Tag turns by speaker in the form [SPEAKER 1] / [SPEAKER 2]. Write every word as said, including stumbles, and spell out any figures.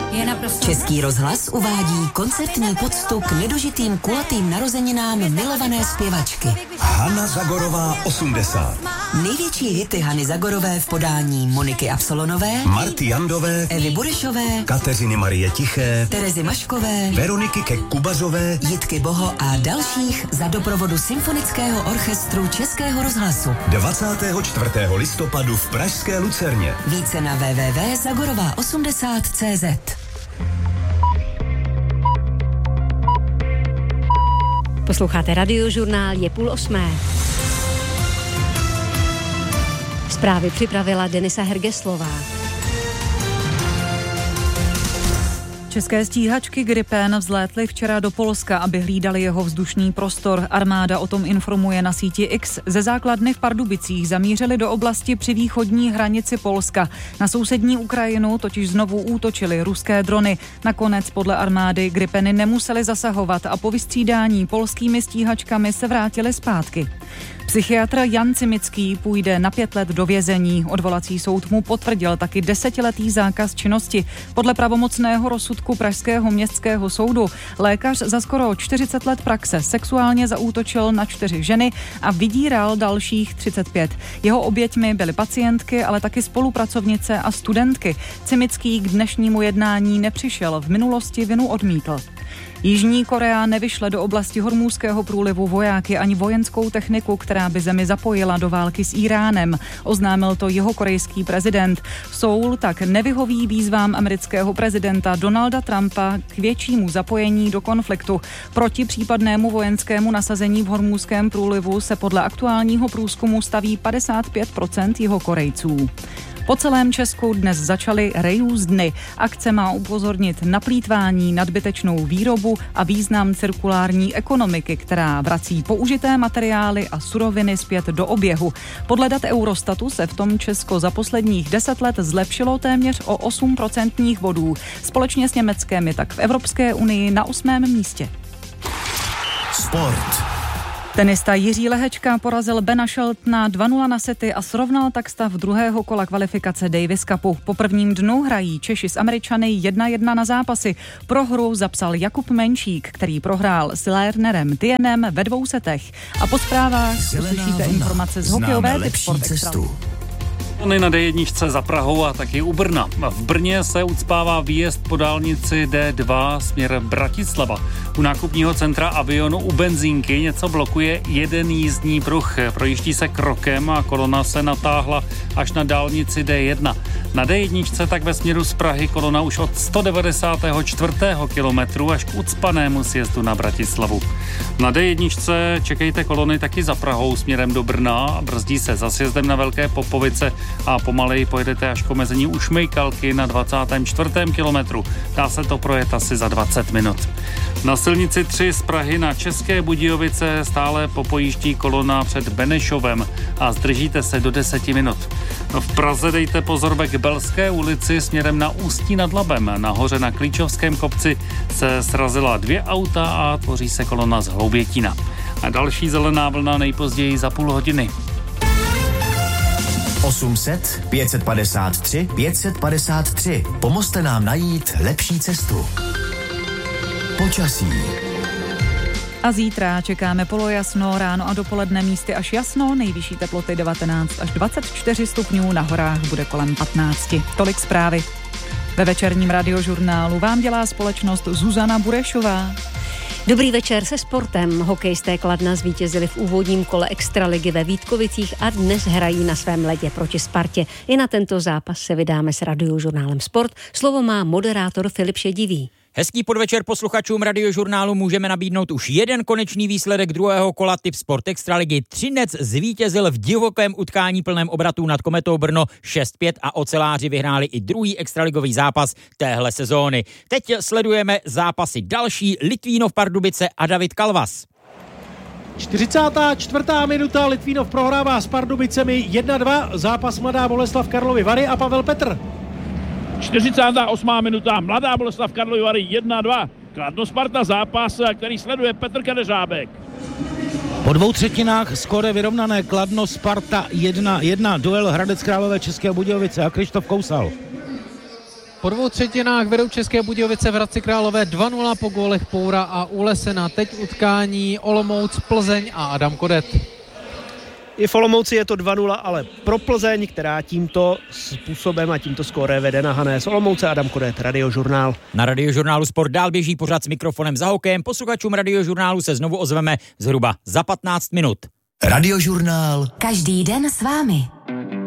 [SPEAKER 1] je naprosto...
[SPEAKER 2] Český rozhlas uvádí koncertní poctu k nedožitým kulatým narozeninám milované zpěvačky.
[SPEAKER 3] Hana Zagorová osmdesát.
[SPEAKER 2] Největší hity Hany Zagorové v podání Moniky Absolonové,
[SPEAKER 3] Marty Jandové,
[SPEAKER 2] Evy Burešové,
[SPEAKER 3] Kateřiny Marie Tiché,
[SPEAKER 2] Terezy Maškové,
[SPEAKER 3] Veroniky Kek-Kubazové,
[SPEAKER 2] Jitky Boho a dalších za doprovodu Symfonického orchestru Českého rozhlasu.
[SPEAKER 3] dvacátého čtvrtého listopadu v pražské Lucerně.
[SPEAKER 2] Více na w w w tečka zagorová osmdesát tečka cé zet.
[SPEAKER 4] Posloucháte Radiožurnál, je půl osmé. Zprávy připravila Denisa Hergeslová.
[SPEAKER 5] České stíhačky Gripen vzlétly včera do Polska, aby hlídali jeho vzdušný prostor. Armáda o tom informuje na síti X. Ze základny v Pardubicích zamířili do oblasti při východní hranici Polska. Na sousední Ukrajinu totiž znovu útočily ruské drony. Nakonec podle armády Gripeny nemuseli zasahovat a po vystřídání polskými stíhačkami se vrátili zpátky. Psychiatr Jan Cimický půjde na pět let do vězení. Odvolací soud mu potvrdil taky desetiletý zákaz činnosti. Podle pravomocného rozsudku Pražského městského soudu lékař za skoro čtyřicet let praxe sexuálně zaútočil na čtyři ženy a vydíral dalších třicet pět. Jeho oběťmi byly pacientky, ale taky spolupracovnice a studentky. Cimický k dnešnímu jednání nepřišel, v minulosti vinu odmítl. Jižní Korea nevyšle do oblasti Hormúzského průlivu vojáky ani vojenskou techniku, která by zemi zapojila do války s Íránem. Oznámil to jihokorejský prezident. Soul tak nevyhoví výzvám amerického prezidenta Donalda Trumpa k většímu zapojení do konfliktu. Proti případnému vojenskému nasazení v Hormúzském průlivu se podle aktuálního průzkumu staví padesát pět procent jihokorejců. Po celém Česku dnes začaly reuse dny. Akce má upozornit na plýtvání, nadbytečnou výrobu a význam cirkulární ekonomiky, která vrací použité materiály a suroviny zpět do oběhu. Podle dat Eurostatu se v tom Česko za posledních deset let zlepšilo téměř o osm procentních bodů. Společně s Německem je tak v Evropské unii na osmém místě.
[SPEAKER 3] Sport.
[SPEAKER 5] Tenista Jiří Lehečka porazil Bena Sheltona dva nula na sety a srovnal tak stav druhého kola kvalifikace Davis Cupu. Po prvním dnu hrají Češi s Američany jedna jedna na zápasy. Prohru zapsal Jakub Menšík, který prohrál s Lernerem Tienem ve dvou setech. A po zprávách uslyšíte informace z hokejové Tip Sport Extra.
[SPEAKER 6] Na dé jedna za Prahou a taky u Brna. V Brně se ucpává výjezd po dálnici dé dva směr Bratislava. U nákupního centra Avionu u benzínky něco blokuje jeden jízdní pruh. Projíždí se krokem a kolona se natáhla až na dálnici dé jedna. Na dé jedna tak ve směru z Prahy kolona už od sto devadesátého čtvrtého kilometru až k ucpanému sjezdu na Bratislavu. Na dé jedna čekejte kolony taky za Prahou směrem do Brna a brzdí se za sjezdem na Velké Popovice a pomaleji pojedete až k omezení u Šmejkalky na dvacátém čtvrtém kilometru. Dá se to projet asi za dvacet minut. Na silnici tři z Prahy na České Budějovice stále popojíždí kolona před Benešovem a zdržíte se do deseti minut. V Praze dejte pozor k Belské ulici směrem na Ústí nad Labem. Nahoře na Klíčovském kopci se srazila dvě auta a tvoří se kolona z Hloubětína. A další zelená vlna nejpozději za půl hodiny.
[SPEAKER 7] osm set, pět set padesát tři, pět set padesát tři. Pomozte nám najít lepší cestu. Počasí.
[SPEAKER 5] A zítra čekáme polojasno, ráno a dopoledne místy až jasno, nejvyšší teploty devatenáct až dvacet čtyři stupňů, na horách bude kolem patnáct. Tolik zprávy. Ve večerním radiožurnálu vám dělá společnost Zuzana Burešová.
[SPEAKER 4] Dobrý večer se sportem. Hokejisté Kladna zvítězili v úvodním kole extraligy ve Vítkovicích a dnes hrají na svém ledě proti Spartě. I na tento zápas se vydáme s radiožurnálem Sport. Slovo má moderátor Filip Šedivý.
[SPEAKER 8] Hezký podvečer posluchačům radiožurnálu můžeme nabídnout už jeden konečný výsledek druhého kola Tip Sport Extraligy. Třinec zvítězil v divokém utkání plném obratů nad Kometou Brno šest pět a oceláři vyhráli i druhý extraligový zápas téhle sezóny. Teď sledujeme zápasy další: Litvínov Pardubice a David Kalvas.
[SPEAKER 9] čtyřicátá čtvrtá minuta, Litvínov prohrává s Pardubicemi jedna dva, zápas Mladá Boleslav Karlovy Vary a Pavel Petr.
[SPEAKER 10] čtyřicátá osmá minuta, Mladá Boleslav Karlovy Vary jedna dva, Kladno Sparta, zápas, který sleduje Petr Kadeřábek.
[SPEAKER 9] Po dvou třetinách skóre vyrovnané, Kladno Sparta jedna jedna, duel Hradec Králové České Budějovice a Krištof Kousal.
[SPEAKER 1] Po dvou třetinách vedou České Budějovice v Hradci Králové dva nula po gólech Poura a Ulesena. Teď utkání Olomouc, Plzeň a Adam Kodet.
[SPEAKER 11] I v Olomouci je to dva nula, ale pro Plzeň, která tímto způsobem a tímto skóre vede na Hané z Olomouce. Adam Kodet, Radiožurnál.
[SPEAKER 8] Na Radiožurnálu Sport dál běží pořad s mikrofonem za hokejem. Posluchačům Radiožurnálu se znovu ozveme zhruba za patnáct minut.
[SPEAKER 7] Radiožurnál.
[SPEAKER 2] Každý den s vámi.